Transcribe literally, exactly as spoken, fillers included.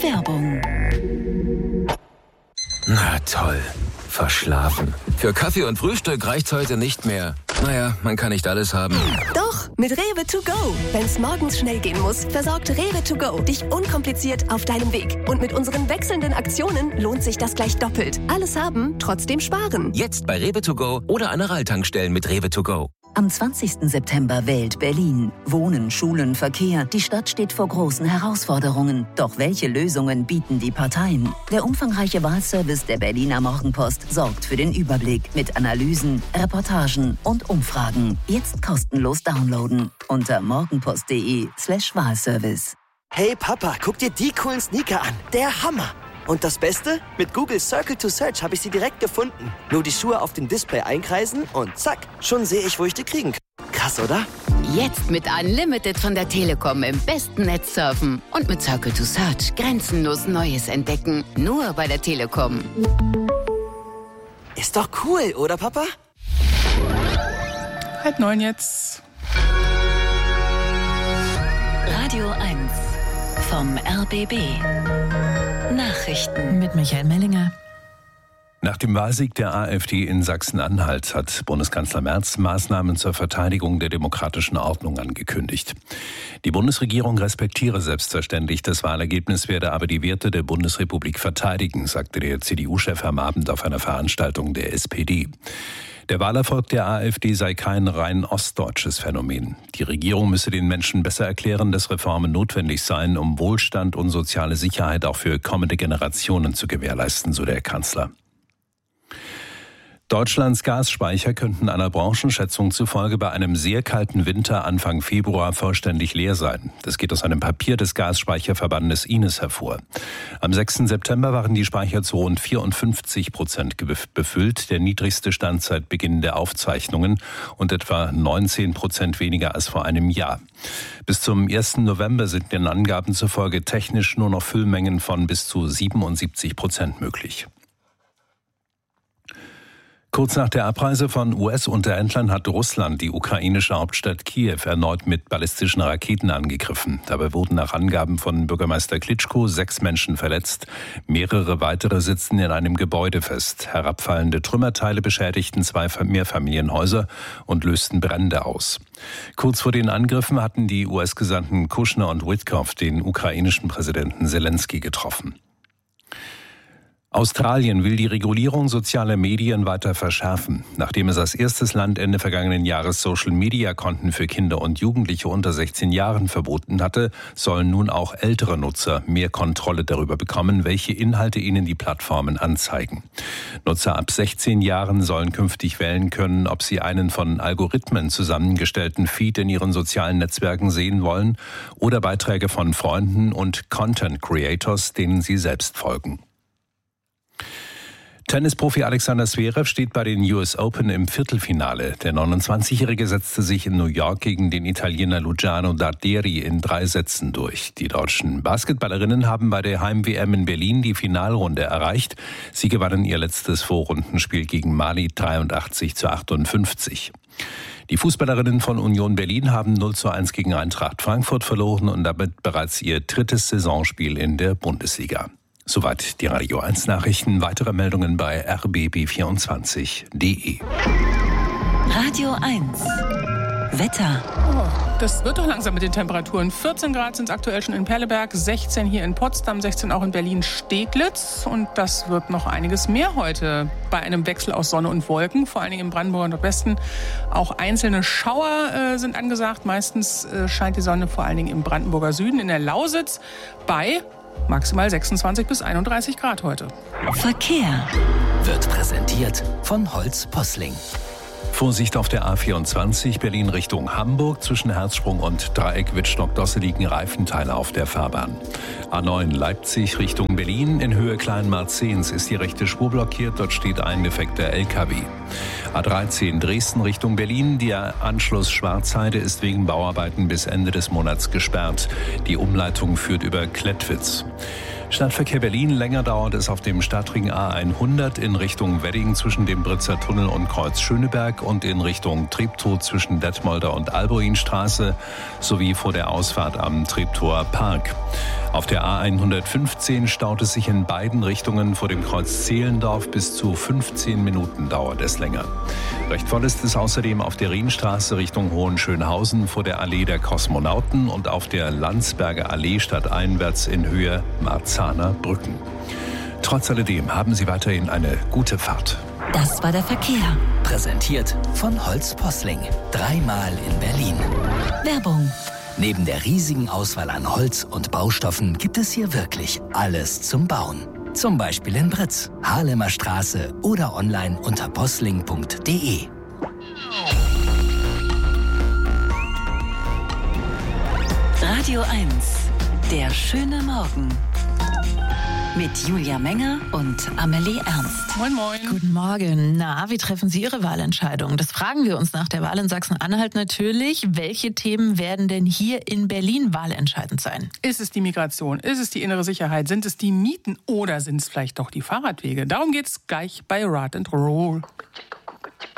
Werbung. Na toll, verschlafen. Für Kaffee und Frühstück reicht's heute nicht mehr. Naja, man kann nicht alles haben. Doch, mit Rewe to go. Wenn's morgens schnell gehen muss, versorgt Rewe to go dich unkompliziert auf deinem Weg. Und mit unseren wechselnden Aktionen lohnt sich das gleich doppelt. Alles haben, trotzdem sparen. Jetzt bei Rewe to go oder an Aral-Tankstellen mit Rewe to go. Am zwanzigsten September wählt Berlin. Wohnen, Schulen, Verkehr. Die Stadt steht vor großen Herausforderungen. Doch welche Lösungen bieten die Parteien? Der umfangreiche Wahlservice der Berliner Morgenpost sorgt für den Überblick mit Analysen, Reportagen und Umfragen. Jetzt kostenlos downloaden unter morgenpost.de slash Wahlservice. Hey Papa, guck dir die coolen Sneaker an. Der Hammer! Und das Beste? Mit Google Circle to Search habe ich sie direkt gefunden. Nur die Schuhe auf dem Display einkreisen und zack, schon sehe ich, wo ich die kriegen kann. Krass, oder? Jetzt mit Unlimited von der Telekom im besten Netz surfen. Und mit Circle to Search grenzenlos Neues entdecken. Nur bei der Telekom. Ist doch cool, oder Papa? Halb neun jetzt. Radio eins vom R B B. Nachrichten mit Michael Mellinger. Nach dem Wahlsieg der AfD in Sachsen-Anhalt hat Bundeskanzler Merz Maßnahmen zur Verteidigung der demokratischen Ordnung angekündigt. Die Bundesregierung respektiere selbstverständlich das Wahlergebnis, werde aber die Werte der Bundesrepublik verteidigen, sagte der C D U-Chef am Abend auf einer Veranstaltung der S P D. Der Wahlerfolg der AfD sei kein rein ostdeutsches Phänomen. Die Regierung müsse den Menschen besser erklären, dass Reformen notwendig seien, um Wohlstand und soziale Sicherheit auch für kommende Generationen zu gewährleisten, so der Kanzler. Deutschlands Gasspeicher könnten einer Branchenschätzung zufolge bei einem sehr kalten Winter Anfang Februar vollständig leer sein. Das geht aus einem Papier des Gasspeicherverbandes I N E S hervor. Am sechsten September waren die Speicher zu rund vierundfünfzig Prozent befüllt, der niedrigste Stand seit Beginn der Aufzeichnungen und etwa neunzehn Prozent weniger als vor einem Jahr. Bis zum ersten November sind den Angaben zufolge technisch nur noch Füllmengen von bis zu siebenundsiebzig Prozent möglich. Kurz nach der Abreise von U S-Unterhändlern hat Russland die ukrainische Hauptstadt Kiew erneut mit ballistischen Raketen angegriffen. Dabei wurden nach Angaben von Bürgermeister Klitschko sechs Menschen verletzt. Mehrere weitere sitzen in einem Gebäude fest. Herabfallende Trümmerteile beschädigten zwei Mehrfamilienhäuser und lösten Brände aus. Kurz vor den Angriffen hatten die U S-Gesandten Kushner und Witkoff den ukrainischen Präsidenten Zelensky getroffen. Australien will die Regulierung sozialer Medien weiter verschärfen. Nachdem es als erstes Land Ende vergangenen Jahres Social-Media-Konten für Kinder und Jugendliche unter sechzehn Jahren verboten hatte, sollen nun auch ältere Nutzer mehr Kontrolle darüber bekommen, welche Inhalte ihnen die Plattformen anzeigen. Nutzer ab sechzehn Jahren sollen künftig wählen können, ob sie einen von Algorithmen zusammengestellten Feed in ihren sozialen Netzwerken sehen wollen oder Beiträge von Freunden und Content Creators, denen sie selbst folgen. Tennisprofi Alexander Zverev steht bei den U S Open im Viertelfinale. Der neunundzwanzigjährige setzte sich in New York gegen den Italiener Luciano Darderi in drei Sätzen durch. Die deutschen Basketballerinnen haben bei der Heim-W M in Berlin die Finalrunde erreicht. Sie gewannen ihr letztes Vorrundenspiel gegen Mali dreiundachtzig zu achtundfünfzig. Die Fußballerinnen von Union Berlin haben null zu eins gegen Eintracht Frankfurt verloren und damit bereits ihr drittes Saisonspiel in der Bundesliga. Soweit die Radio eins Nachrichten. Weitere Meldungen bei r b b vierundzwanzig punkt d e. Radio eins Wetter. Oh, das wird doch langsam mit den Temperaturen. vierzehn Grad sind es aktuell schon in Perleberg, sechzehn hier in Potsdam, sechzehn auch in Berlin-Steglitz. Und das wird noch einiges mehr heute bei einem Wechsel aus Sonne und Wolken, vor allen Dingen im Brandenburger Nordwesten. Auch einzelne Schauer äh, sind angesagt. Meistens äh, scheint die Sonne vor allen Dingen im Brandenburger Süden, in der Lausitz, bei maximal sechsundzwanzig bis einunddreißig Grad heute. Verkehr Wird präsentiert von Holz Posling. Vorsicht auf der A vierundzwanzig Berlin Richtung Hamburg. Zwischen Herzsprung und Dreieck Wittstock-Dosse liegen Reifenteile auf der Fahrbahn. A neun Leipzig Richtung Berlin. In Höhe Kleinmarzens ist die rechte Spur blockiert. Dort steht ein defekter L K W. A dreizehn Dresden Richtung Berlin. Der Anschluss Schwarzheide ist wegen Bauarbeiten bis Ende des Monats gesperrt. Die Umleitung führt über Klettwitz. Stadtverkehr Berlin. Länger dauert es auf dem Stadtring A hundert in Richtung Wedding zwischen dem Britzer Tunnel und Kreuz Schöneberg und in Richtung Treptow zwischen Detmolder und Alboinstraße sowie vor der Ausfahrt am Treptower Park. Auf der A hundertfünfzehn staut es sich in beiden Richtungen vor dem Kreuz Zehlendorf. Bis zu fünfzehn Minuten dauert es länger. Recht voll ist es außerdem auf der Rienstraße Richtung Hohenschönhausen vor der Allee der Kosmonauten und auf der Landsberger Allee stadteinwärts in Höhe Marzahner Brücken. Trotz alledem haben Sie weiterhin eine gute Fahrt. Das war der Verkehr. Präsentiert von Holz Posling. Dreimal in Berlin. Werbung. Neben der riesigen Auswahl an Holz und Baustoffen gibt es hier wirklich alles zum Bauen. Zum Beispiel in Britz, Haarlemer Straße oder online unter posling punkt de. Radio eins. Der schöne Morgen. Mit Julia Menger und Amelie Ernst. Moin, moin. Guten Morgen. Na, wie treffen Sie Ihre Wahlentscheidung? Das fragen wir uns nach der Wahl in Sachsen-Anhalt natürlich. Welche Themen werden denn hier in Berlin wahlentscheidend sein? Ist es die Migration? Ist es die innere Sicherheit? Sind es die Mieten? Oder sind es vielleicht doch die Fahrradwege? Darum geht's gleich bei Rad and Roll.